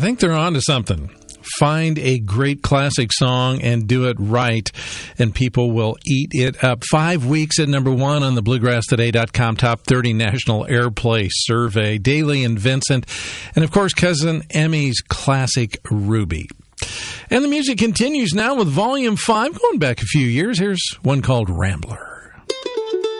think they're on to something. Find a great classic song and do it right, and people will eat it up. 5 weeks at number one on the BluegrassToday.com Top 30 National Airplay Survey. Daly and Vincent, and of course, Cousin Emmy's classic Ruby. And the music continues now with Volume 5, going back a few years. Here's one called Rambler.